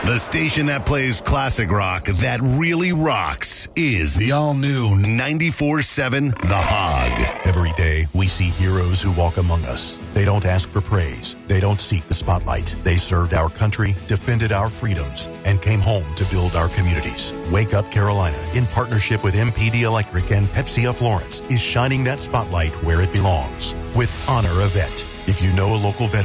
The station that plays classic rock that really rocks is the all-new 94.7 The Hog. Every day, we see heroes who walk among us. They don't ask for praise. They don't seek the spotlight. They served our country, defended our freedoms, and came home to build our communities. Wake Up Carolina, in partnership with MPD Electric and Pepsi of Florence, is shining that spotlight where it belongs. With Honor a Vet. If you know a local veteran,